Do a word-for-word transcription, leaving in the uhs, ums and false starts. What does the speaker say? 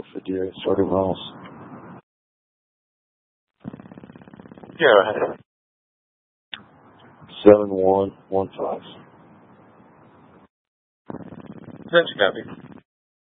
fifty-eight, starting miles. Yeah, go ahead. seven one one five. Attention, copy.